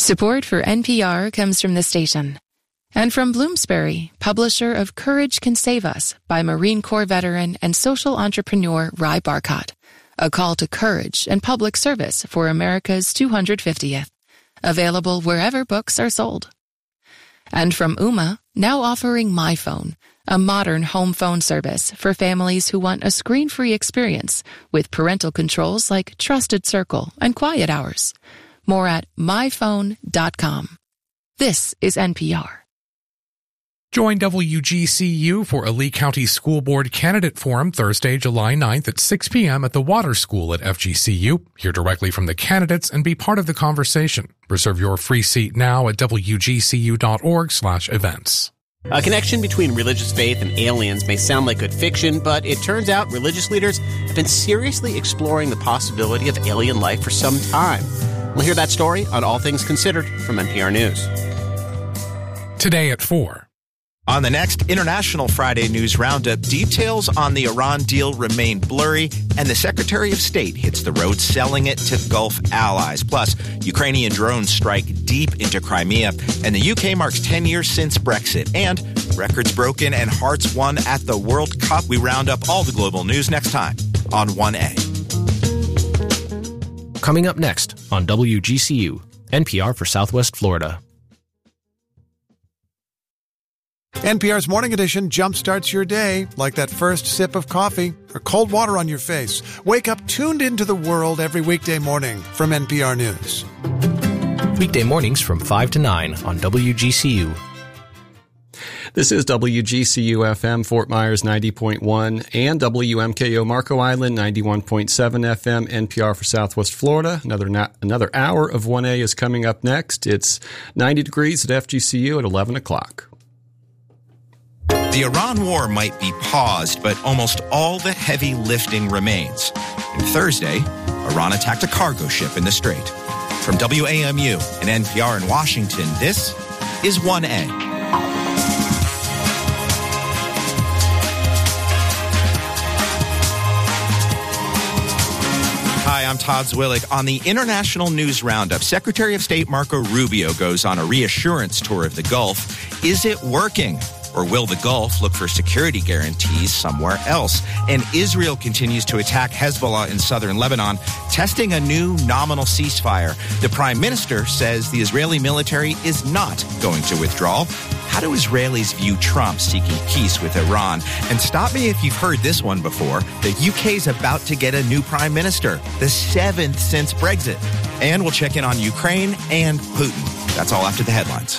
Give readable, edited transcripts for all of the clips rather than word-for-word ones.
Support for NPR comes from the station. And from Bloomsbury, publisher of Courage Can Save Us by Marine Corps veteran and social entrepreneur Ry Barcott. A call to courage and public service for America's 250th. Available wherever books are sold. And from Ooma, now offering MyPhone, a modern home phone service for families who want a screen-free experience with parental controls like Trusted Circle and Quiet Hours. More at myphone.com. This is NPR. Join WGCU for a Lee County School Board Candidate Forum Thursday, July 9th at 6 p.m. at the Water School at FGCU. Hear directly from the candidates and be part of the conversation. Reserve your free seat now at wgcu.org/events. A connection between religious faith and aliens may sound like good fiction, but it turns out religious leaders have been seriously exploring the possibility of alien life for some time. We'll hear that story on All Things Considered from NPR News. Today at 4. On the next International Friday News Roundup, details on the Iran deal remain blurry, and the Secretary of State hits the road selling it to Gulf allies. Plus, Ukrainian drones strike deep into Crimea, and the UK marks 10 years since Brexit. And records broken and hearts won at the World Cup. We round up all the global news next time on 1A. Coming up next on WGCU, NPR for Southwest Florida. NPR's Morning Edition jumpstarts your day like that first sip of coffee or cold water on your face. Wake up tuned into the world every weekday morning from NPR News. Weekday mornings from 5 to 9 on WGCU. This is WGCU-FM, Fort Myers 90.1 and WMKO Marco Island 91.7 FM, NPR for Southwest Florida. Another hour of 1A is coming up next. It's 90 degrees at FGCU at 11 o'clock. The Iran war might be paused, but almost all the heavy lifting remains. And Thursday, Iran attacked a cargo ship in the Strait. From WAMU and NPR in Washington, this is 1A. Hi, I'm Todd Zwillig. On the International News Roundup, Secretary of State Marco Rubio goes on a reassurance tour of the Gulf. Is it working? Or will the Gulf look for security guarantees somewhere else? And Israel continues to attack Hezbollah in southern Lebanon, testing a new nominal ceasefire. The prime minister says the Israeli military is not going to withdraw. How do Israelis view Trump seeking peace with Iran? And stop me if you've heard this one before. The UK's about to get a new prime minister, the 7th since Brexit. And we'll check in on Ukraine and Putin. That's all after the headlines.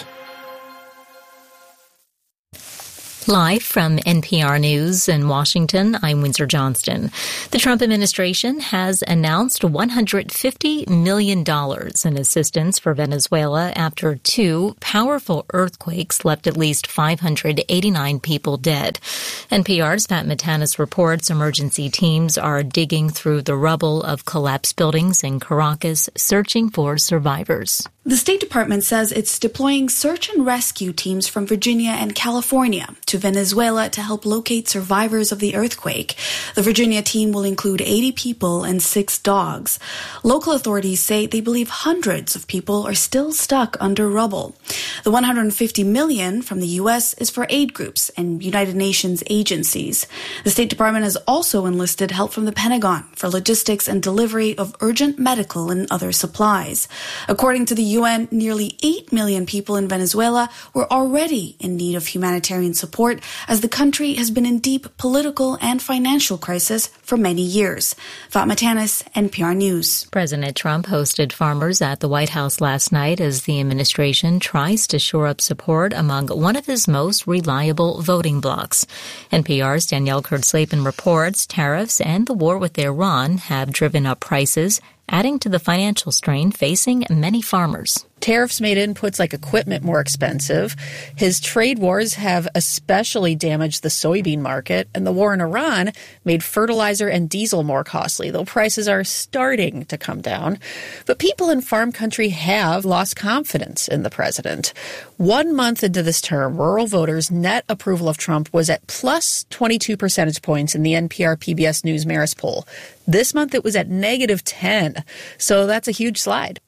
Live from NPR News in Washington, I'm Windsor Johnston. The Trump administration has announced $150 million in assistance for Venezuela after two powerful earthquakes left at least 589 people dead. NPR's Pat Matanis reports emergency teams are digging through the rubble of collapsed buildings in Caracas, searching for survivors. The State Department says it's deploying search and rescue teams from Virginia and California to Venezuela to help locate survivors of the earthquake. The Virginia team will include 80 people and 6 dogs. Local authorities say they believe hundreds of people are still stuck under rubble. The $150 million from the U.S. is for aid groups and United Nations agencies. The State Department has also enlisted help from the Pentagon for logistics and delivery of urgent medical and other supplies. According to the UN, nearly 8 million people in Venezuela were already in need of humanitarian support as the country has been in deep political and financial crisis for many years. Fatma Tanis, NPR News. President Trump hosted farmers at the White House last night as the administration tries to shore up support among one of his most reliable voting blocs. NPR's Danielle Kurtzleben reports tariffs and the war with Iran have driven up prices, adding to the financial strain facing many farmers. Tariffs made inputs like equipment more expensive. His trade wars have especially damaged the soybean market, and the war in Iran made fertilizer and diesel more costly, though prices are starting to come down. But people in farm country have lost confidence in the president. 1 month into this term, rural voters' net approval of Trump was at plus 22 percentage points in the NPR PBS News Marist poll. This month it was at negative 10, so that's a huge slide.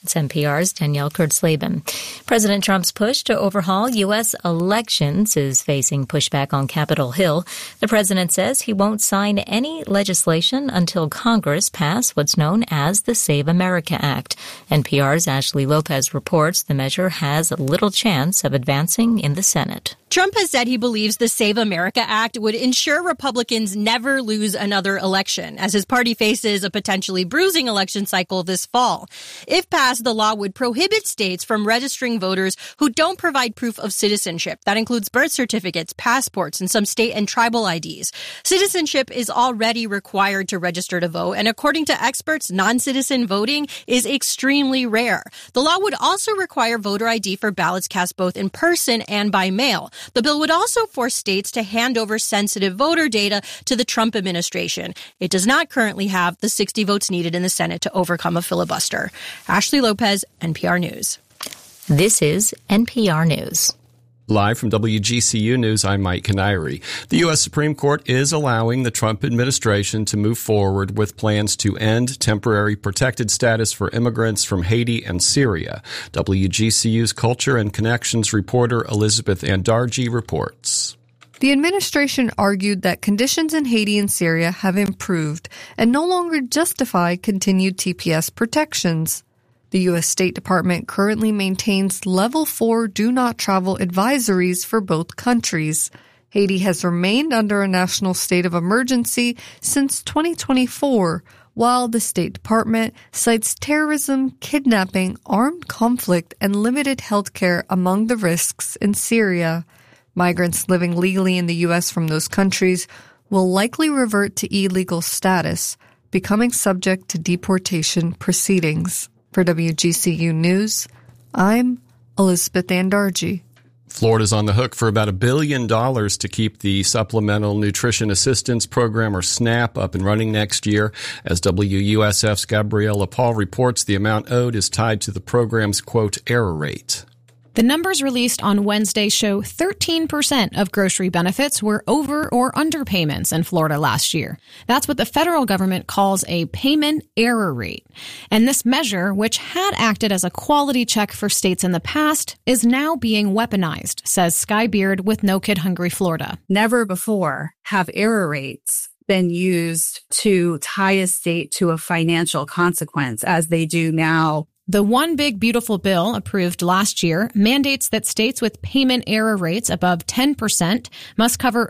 It's NPR's Danielle Kurtzleben. President Trump's push to overhaul U.S. elections is facing pushback on Capitol Hill. The president says he won't sign any legislation until Congress pass what's known as the Save America Act. NPR's Ashley Lopez reports the measure has little chance of advancing in the Senate. Trump has said he believes the Save America Act would ensure Republicans never lose another election, as his party faces a potentially bruising election cycle this fall. If passed, the law would prohibit states from registering voters who don't provide proof of citizenship. That includes birth certificates, passports, and some state and tribal IDs. Citizenship is already required to register to vote, and according to experts, non-citizen voting is extremely rare. The law would also require voter ID for ballots cast both in person and by mail. The bill would also force states to hand over sensitive voter data to the Trump administration. It does not currently have the 60 votes needed in the Senate to overcome a filibuster. Ashley Lopez, NPR News. This is NPR News. Live from WGCU News, I'm Mike Canary. The U.S. Supreme Court is allowing the Trump administration to move forward with plans to end temporary protected status for immigrants from Haiti and Syria. WGCU's Culture and Connections reporter Elizabeth Andarji reports. The administration argued that conditions in Haiti and Syria have improved and no longer justify continued TPS protections. The U.S. State Department currently maintains Level 4 do not travel advisories for both countries. Haiti has remained under a national state of emergency since 2024, while the State Department cites terrorism, kidnapping, armed conflict, and limited health care among the risks in Syria. Migrants living legally in the U.S. from those countries will likely revert to illegal status, becoming subject to deportation proceedings. For WGCU News, I'm Elizabeth Andarji. Florida's on the hook for about $1 billion to keep the Supplemental Nutrition Assistance Program, or SNAP, up and running next year. As WUSF's Gabriella Paul reports, the amount owed is tied to the program's, quote, error rate. The numbers released on Wednesday show 13% of grocery benefits were over or underpayments in Florida last year. That's what the federal government calls a payment error rate. And this measure, which had acted as a quality check for states in the past, is now being weaponized, says Sky Beard with No Kid Hungry Florida. Never before have error rates been used to tie a state to a financial consequence as they do now. The One Big Beautiful Bill, approved last year, mandates that states with payment error rates above 10% must cover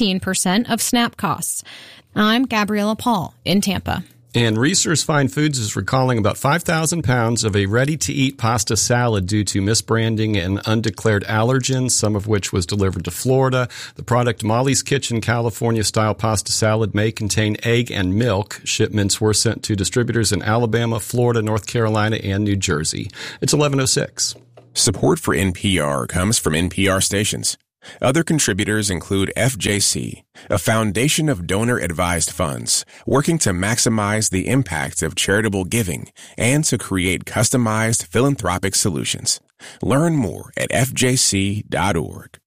15% of SNAP costs. I'm Gabriella Paul in Tampa. And Reese's Fine Foods is recalling about 5,000 pounds of a ready-to-eat pasta salad due to misbranding and undeclared allergens, some of which was delivered to Florida. The product, Molly's Kitchen California-style pasta salad, may contain egg and milk. Shipments were sent to distributors in Alabama, Florida, North Carolina, and New Jersey. It's 11:06. Support for NPR comes from NPR stations. Other contributors include FJC, a foundation of donor-advised funds working to maximize the impact of charitable giving and to create customized philanthropic solutions. Learn more at fjc.org.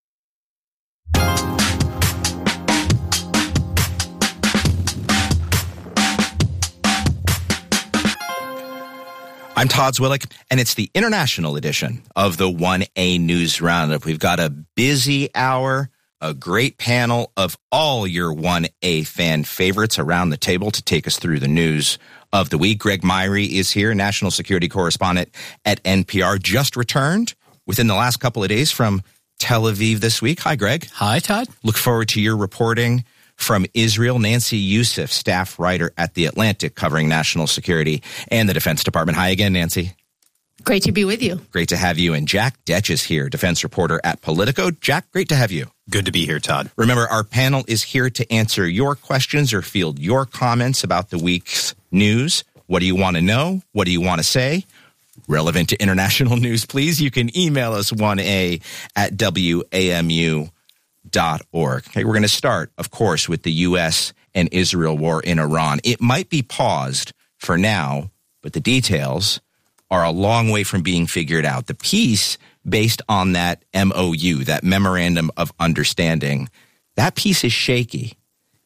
I'm Todd Zwillick, and it's the international edition of the 1A News Roundup. We've got a busy hour, a great panel of all your 1A fan favorites around the table to take us through the news of the week. Greg Myrie is here, national security correspondent at NPR, just returned within the last couple of days from Tel Aviv this week. Hi, Greg. Hi, Todd. Look forward to your reporting from Israel. Nancy Youssef, staff writer at The Atlantic, covering national security and the Defense Department. Hi again, Nancy. Great to be with you. Great to have you. And Jack Detch is here, defense reporter at Politico. Jack, great to have you. Good to be here, Todd. Remember, our panel is here to answer your questions or field your comments about the week's news. What do you want to know? What do you want to say? Relevant to international news, please. You can email us 1a@WAMU.org. Okay, we're going to start, of course, with the U.S. and Israel war in Iran. It might be paused for now, but the details are a long way from being figured out. The piece based on that MOU, that Memorandum of Understanding, that piece is shaky.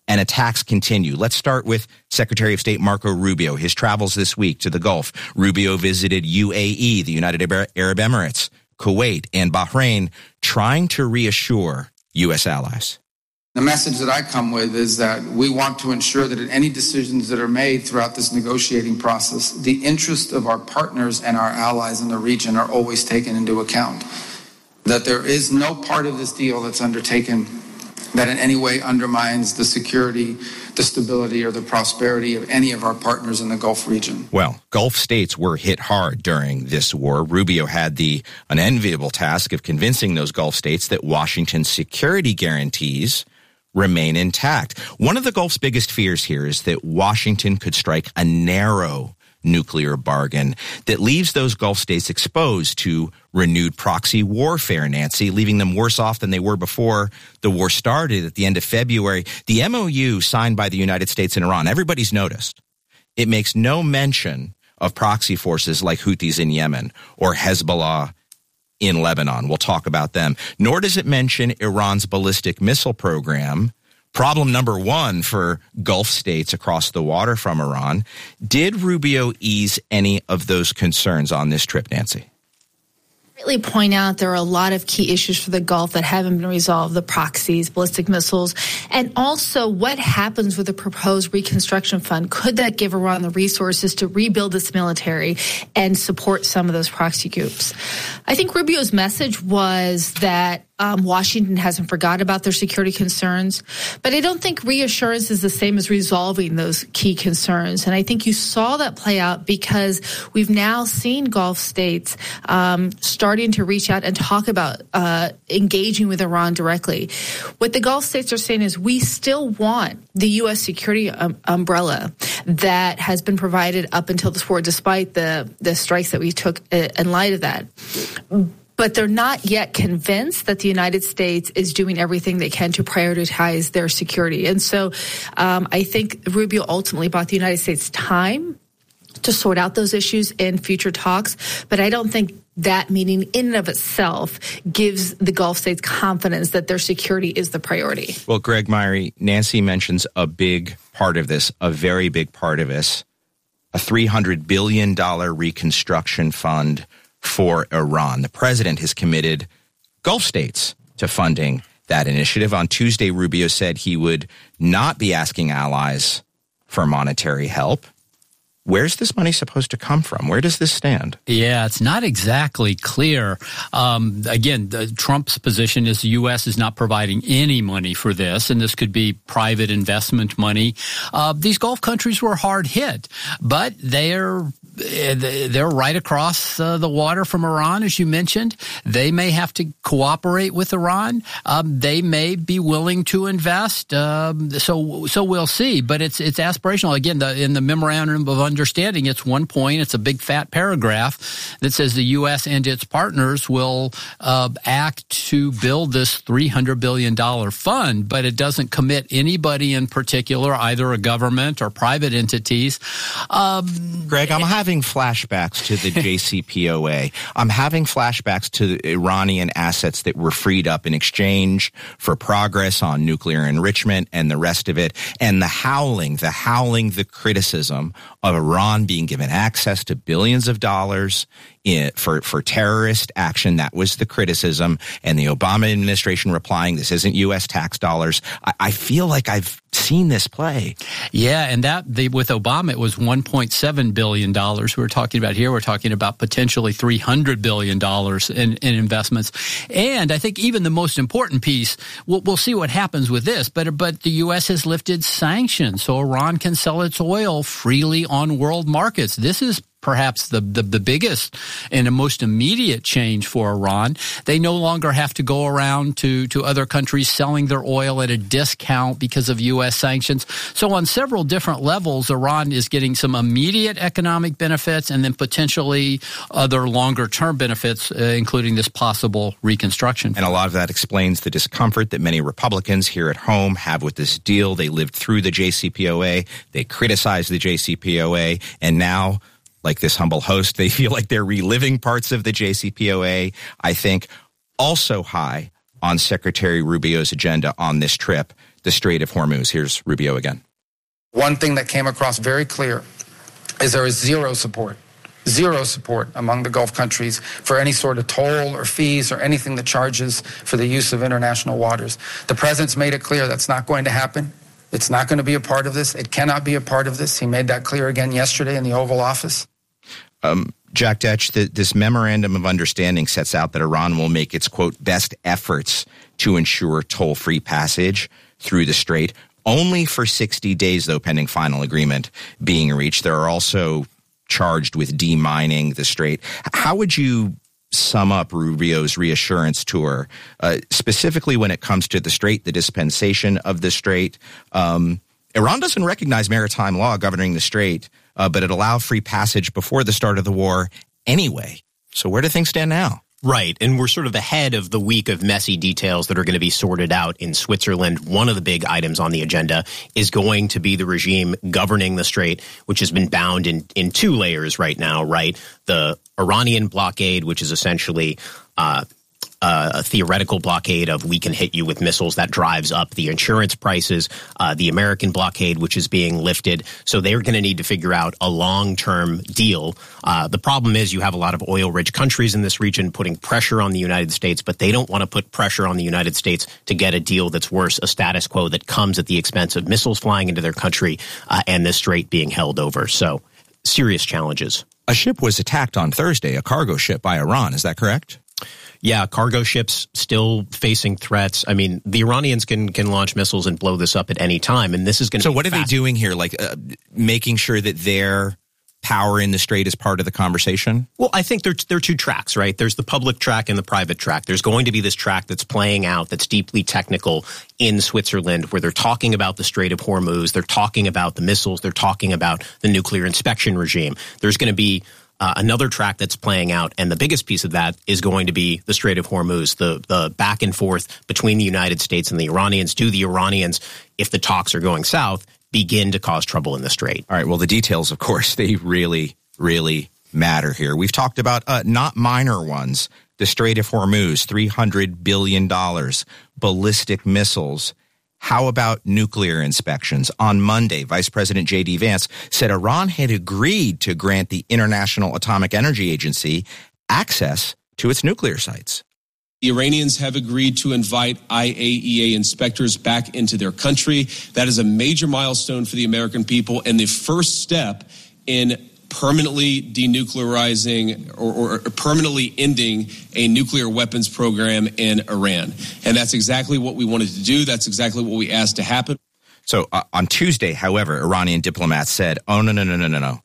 and attacks continue. Let's start with Secretary of State Marco Rubio, his travels this week to the Gulf. Rubio visited UAE, the United Arab Emirates, Kuwait, and Bahrain, trying to reassure U.S. allies. The message that I come with is that we want to ensure that in any decisions that are made throughout this negotiating process, the interest of our partners and our allies in the region are always taken into account. That there is no part of this deal that's undertaken that in any way undermines the security, the stability, or the prosperity of any of our partners in the Gulf region. Well, Gulf states were hit hard during this war. Rubio had the unenviable task of convincing those Gulf states that Washington's security guarantees remain intact. One of the Gulf's biggest fears here is that Washington could strike a narrow nuclear bargain that leaves those Gulf states exposed to renewed proxy warfare, Nancy, leaving them worse off than they were before the war started at the end of February. The MOU signed by the United States and Iran, everybody's noticed. It makes no mention of proxy forces like Houthis in Yemen or Hezbollah in Lebanon. We'll talk about them. Nor does it mention Iran's ballistic missile program, problem number one for Gulf states across the water from Iran. Did Rubio ease any of those concerns on this trip, Nancy? Really point out there are a lot of key issues for the Gulf that haven't been resolved, the proxies, ballistic missiles, and also what happens with the proposed reconstruction fund. Could that give Iran the resources to rebuild its military and support some of those proxy groups? I think Rubio's message was that Washington hasn't forgot about their security concerns, but I don't think reassurance is the same as resolving those key concerns. And I think you saw that play out because we've now seen Gulf states starting to reach out and talk about engaging with Iran directly. What the Gulf states are saying is we still want the U.S. security umbrella that has been provided up until this war, despite the strikes that we took in light of that. But they're not yet convinced that the United States is doing everything they can to prioritize their security. And so I think Rubio ultimately bought the United States time to sort out those issues in future talks. But I don't think that meeting in and of itself gives the Gulf states confidence that their security is the priority. Well, Greg Myrie, Nancy mentions a big part of this, a very big part of this, a $300 billion reconstruction fund for Iran. The president has committed Gulf states to funding that initiative. On Tuesday, Rubio said he would not be asking allies for monetary help. Where's this money supposed to come from? Where does this stand? Yeah, it's not exactly clear. Again, Trump's position is the U.S. is not providing any money for this, and this could be private investment money. These Gulf countries were hard hit, but they're right across the water from Iran, as you mentioned. They may have to cooperate with Iran. They may be willing to invest. So we'll see. But it's aspirational. Again, in the memorandum of understanding, it's one point. It's a big fat paragraph that says the U.S. and its partners will act to build this $300 billion fund, but it doesn't commit anybody in particular, either a government or private entities. Greg, I'm having flashbacks to the JCPOA. I'm having flashbacks to the Iranian assets that were freed up in exchange for progress on nuclear enrichment and the rest of it, and the howling, the criticism of Iran being given access to billions of dollars for terrorist action. That was the criticism, and the Obama administration replying, this isn't U.S. tax dollars. I feel like I've seen this play. Yeah, and with Obama, it was $1.7 billion we're talking about here. We're talking about potentially $300 billion in investments. And I think even the most important piece, we'll see what happens with this, but the U.S. has lifted sanctions so Iran can sell its oil freely on world markets. This is perhaps the biggest and the most immediate change for Iran. They no longer have to go around to other countries selling their oil at a discount because of U.S. sanctions. So on several different levels, Iran is getting some immediate economic benefits and then potentially other longer-term benefits, including this possible reconstruction. And a lot of that explains the discomfort that many Republicans here at home have with this deal. They lived through the JCPOA. They criticized the JCPOA. And now, like this humble host, they feel like they're reliving parts of the JCPOA. I think also high on Secretary Rubio's agenda on this trip, the Strait of Hormuz. Here's Rubio again. One thing that came across very clear is there is zero support among the Gulf countries for any sort of toll or fees or anything that charges for the use of international waters. The president's made it clear that's not going to happen. It's not going to be a part of this. It cannot be a part of this. He made that clear again yesterday in the Oval Office. Jack Detch, this memorandum of understanding sets out that Iran will make its, quote, best efforts to ensure toll-free passage through the strait, only for 60 days, though, pending final agreement being reached. There are also charged with demining the strait. How would you sum up Rubio's reassurance tour, specifically when it comes to the strait, the dispensation of the strait? Iran doesn't recognize maritime law governing the strait, but it allowed free passage before the start of the war anyway. So where do things stand now? Right. And we're sort of ahead of the week of messy details that are going to be sorted out in Switzerland. One of the big items on the agenda is going to be the regime governing the strait, which has been bound in two layers right now, right? The Iranian blockade, which is essentially a theoretical blockade of we can hit you with missiles that drives up the insurance prices, the American blockade, which is being lifted. So they're going to need to figure out a long-term deal. The problem is you have a lot of oil-rich countries in this region putting pressure on the United States, but they don't want to put pressure on the United States to get a deal that's worse, a status quo that comes at the expense of missiles flying into their country and this strait being held over. So serious challenges. A ship was attacked on Thursday, a cargo ship by Iran. Is that correct? Yeah, cargo ships still facing threats. I mean, the Iranians can launch missiles and blow this up at any time, and this is going to So what are they doing here? Like making sure that their power in the strait is part of the conversation? Well, I think there are two tracks, right? There's the public track and the private track. There's going to be this track that's playing out that's deeply technical in Switzerland where they're talking about the Strait of Hormuz, they're talking about the missiles, they're talking about the nuclear inspection regime. There's going to be another track that's playing out, and the biggest piece of that is going to be the Strait of Hormuz, the back and forth between the United States and the Iranians. Do the Iranians, if the talks are going south, begin to cause trouble in the strait? All right, well, the details, of course, they really, really matter here. We've talked about not minor ones, the Strait of Hormuz, $300 billion, ballistic missiles. How about nuclear inspections? On Monday, Vice President J.D. Vance said Iran had agreed to grant the International Atomic Energy Agency access to its nuclear sites. The Iranians have agreed to invite IAEA inspectors back into their country. That is a major milestone for the American people and the first step in permanently denuclearizing or permanently ending a nuclear weapons program in Iran. And that's exactly what we wanted to do. That's exactly what we asked to happen. So on Tuesday, however, Iranian diplomats said, no.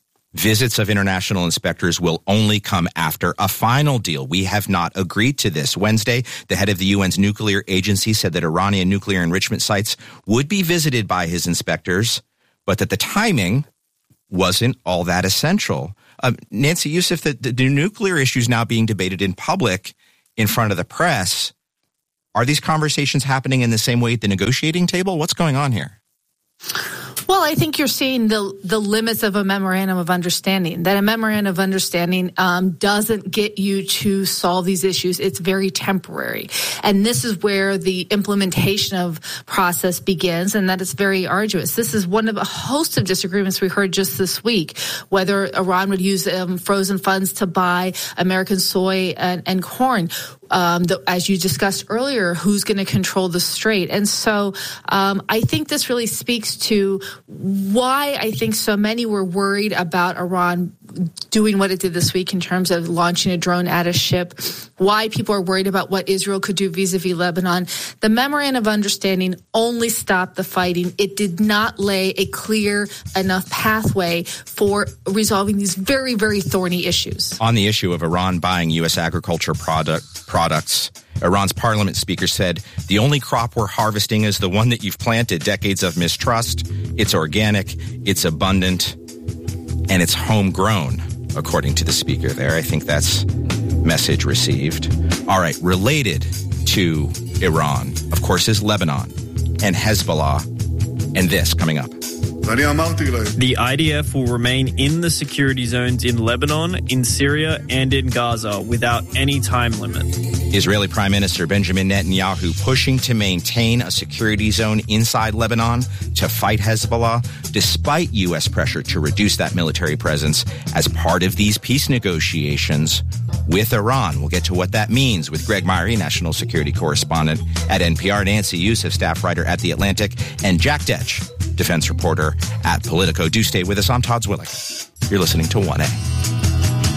Visits of international inspectors will only come after a final deal. We have not agreed to this. Wednesday, the head of the UN's nuclear agency said that Iranian nuclear enrichment sites would be visited by his inspectors, but that the timing wasn't all that essential. Nancy Youssef, the nuclear issues now being debated in public in front of the press. Are these conversations happening in the same way at the negotiating table? What's going on here? Well, I think you're seeing the limits of a memorandum of understanding, that a memorandum of understanding doesn't get you to solve these issues. It's very temporary. And this is where the implementation of process begins, and that is very arduous. This is one of a host of disagreements we heard just this week, whether Iran would use frozen funds to buy American soy and corn. As you discussed earlier, who's going to control the strait? And so I think this really speaks to why I think so many were worried about Iran doing what it did this week in terms of launching a drone at a ship, why people are worried about what Israel could do vis-a-vis Lebanon. The memorandum of understanding only stopped the fighting. It did not lay a clear enough pathway for resolving these very, very thorny issues. On the issue of Iran buying U.S. agriculture products, Iran's parliament speaker said, the only crop we're harvesting is the one that you've planted. Decades of mistrust. It's organic, it's abundant, and it's homegrown, according to the speaker there. I think that's message received. All right, related to Iran, of course, is Lebanon and Hezbollah, and this coming up. The IDF will remain in the security zones in Lebanon, in Syria, and in Gaza without any time limit. Israeli Prime Minister Benjamin Netanyahu pushing to maintain a security zone inside Lebanon to fight Hezbollah, despite U.S. pressure to reduce that military presence as part of these peace negotiations with Iran. We'll get to what that means with Greg Myrie, national security correspondent at NPR, Nancy Youssef, staff writer at The Atlantic, and Jack Detch, defense reporter at Politico. Do stay with us. I'm Todd Zwillich. You're listening to 1A.